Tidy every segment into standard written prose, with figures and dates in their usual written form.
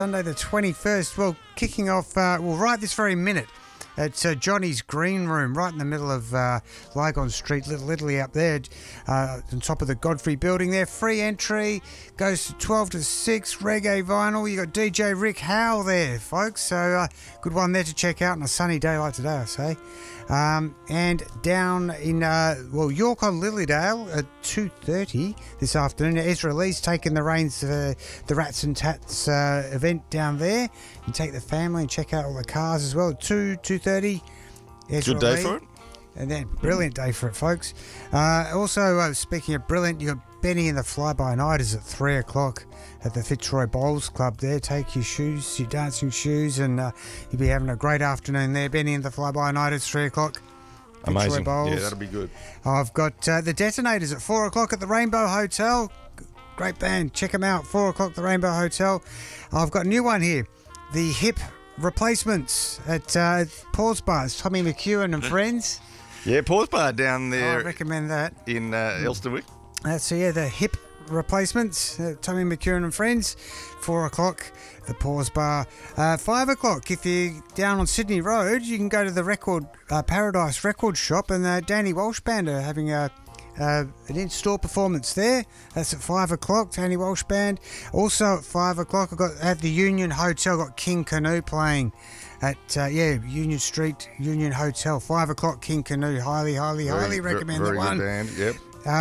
Sunday the 21st, well, kicking off, right this very minute at Johnny's Green Room, right in the middle of Lygon Street, Little Italy up there, on top of the Godfrey building there. Free entry, goes to 12 to 6, reggae vinyl. You got DJ Rick Howell there, folks, so good one there to check out on a sunny day like today, I say. And down in, York on Lilydale at 2:30 this afternoon, Ezra Lee's taking the reins for the Rats and Tats event down there. You take the family and check out all the cars as well. 2:30. Good day for it. And then brilliant day for it, folks. Also, speaking of brilliant, you got Benny and the Fly-By-Nighters at 3 o'clock at the Fitzroy Bowls Club there. Take your shoes, your dancing shoes, and you'll be having a great afternoon there. Benny and the Fly-By-Nighters, 3 o'clock. Amazing. Bowls. Yeah, that'll be good. I've got the Detonators at 4 o'clock at the Rainbow Hotel. Great band. Check them out. 4 o'clock at the Rainbow Hotel. I've got a new one here. The Hip Replacements at Paul's Bar. It's Tommy McEwen and friends. Yeah, Paul's Bar down there. I recommend that. In Elsternwick. So yeah, the Hip Replacements, Tommy McEwen and friends. 4 o'clock, the Pause Bar. 5 o'clock, if you're down on Sydney Road, you can go to the Paradise Record Shop, and Danny Walsh Band are having an in-store performance there. That's at 5 o'clock, Danny Walsh Band. Also at 5 o'clock, I've got at the Union Hotel, got King Canoe playing at Union Street, Union Hotel. 5 o'clock, King Canoe. Highly recommend that one. Very good band, yep.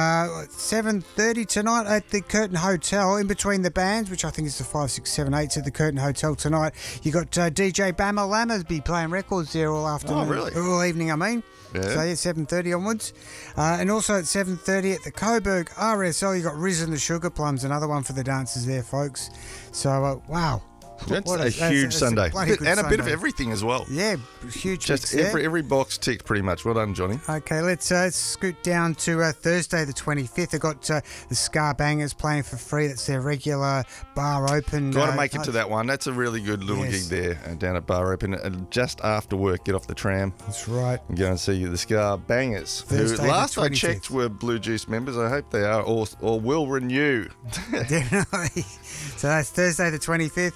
7:30 tonight at the Curtin Hotel, in between the bands, which I think is the 5, 6, 7, 8 at the Curtin Hotel tonight. You got DJ Bama Lama be playing records there all afternoon. Oh, really? All evening, I mean. Yeah. So yeah, 7:30 onwards. And also at 7:30 at the Coburg RSL, you got Riz and the Sugar Plums, another one for the dancers there, folks. So wow. That's a huge Sunday. And a bit of everything as well. Yeah, huge. Just every box ticked pretty much. Well done, Johnny. Okay, let's scoot down to Thursday the 25th. I've got the Scar Bangers playing for free. That's their regular bar open. Got to make it to that one. That's a really good little gig there down at Bar Open. Just after work, get off the tram. That's right. And go and see the Scar Bangers. Thursday, who last the 25th. I checked were Blue Juice members. I hope they are or will renew. Definitely. So that's Thursday the 25th.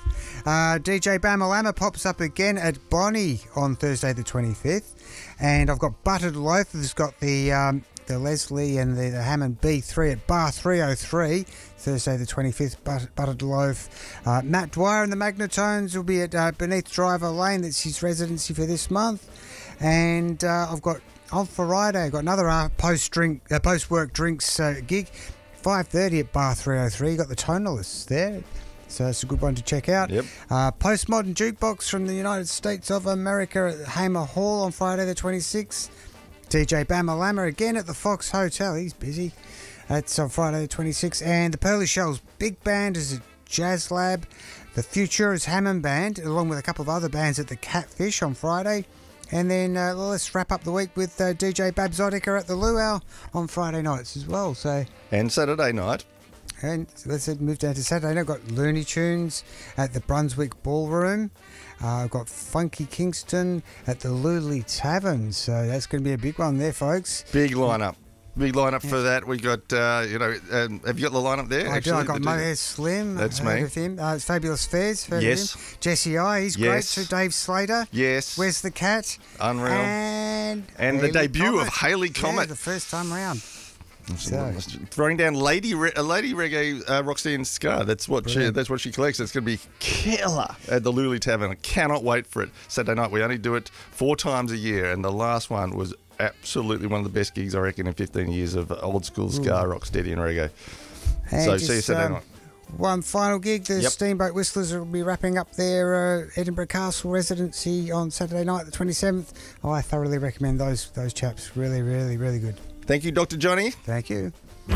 DJ Bama Lama pops up again at Bonnie on Thursday the 25th. And I've got Buttered Loaf. There's got the Leslie and the Hammond B3 at Bar 303, Thursday the 25th, Buttered Loaf. Matt Dwyer and the Magnetones will be at Beneath Driver Lane. That's his residency for this month. And I've got on Friday, I've got another post-work drinks gig, 5:30 at Bar 303. You got the Tonalists there. So it's a good one to check out. Yep. Postmodern Jukebox from the United States of America at Hamer Hall on Friday the 26th. DJ Bama Lama again at the Fox Hotel. He's busy. That's on Friday the 26th. And the Pearly Shells Big Band is at Jazz Lab. The Future is Hammond Band, along with a couple of other bands at the Catfish on Friday. And then let's wrap up the week with DJ Babs Odica at the Luau on Friday nights as well. And Saturday night. And let's move down to Saturday. I've got Looney Tunes at the Brunswick Ballroom. I've got Funky Kingston at the Luley Tavern. So that's going to be a big one there, folks. Big lineup. Big lineup for that. We got, have you got the lineup there? I do. I got Mohair Slim. That's me. With him. It's Fabulous Fairs. Yes. Jesse I. He's great too. Dave Slater. Yes. Where's the Cat? Unreal. And the debut of Hayley Comet. Yeah, the first time round. So. Throwing down Lady Reggae Roxanne Scar. That's what she collects. It's going to be killer at the Luley Tavern. I cannot wait for it. Saturday night. We only do it 4 times a year, and the last one was absolutely one of the best gigs I reckon in 15 years of old school ska, rock steady, and reggae. And so see you Saturday night. One final gig. The Steamboat Whistlers will be wrapping up their Edinburgh Castle residency on Saturday night, the 27th. Oh, I thoroughly recommend those chaps. Really, really, really good. Thank you, Dr. Johnny. Thank you.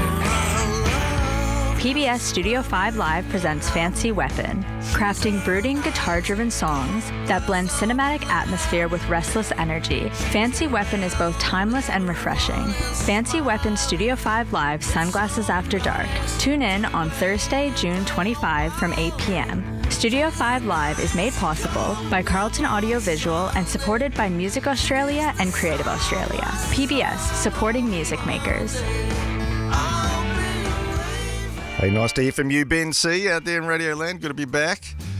PBS Studio 5 Live presents Fancy Weapon, crafting brooding guitar-driven songs that blend cinematic atmosphere with restless energy. Fancy Weapon is both timeless and refreshing. Fancy Weapon Studio 5 Live Sunglasses After Dark. Tune in on Thursday, June 25 from 8 p.m. Studio 5 Live is made possible by Carlton Audiovisual and supported by Music Australia and Creative Australia. PBS, supporting music makers. Hey, nice to hear from you, Ben C, out there in Radio Land. Good to be back.